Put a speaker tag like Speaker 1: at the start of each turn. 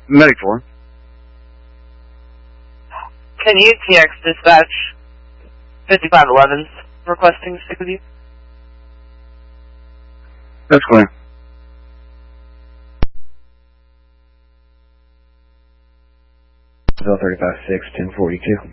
Speaker 1: Medic 4.
Speaker 2: Can you TX dispatch 5511's requesting to stick with you?
Speaker 1: That's clear.
Speaker 3: 35-6, 1042.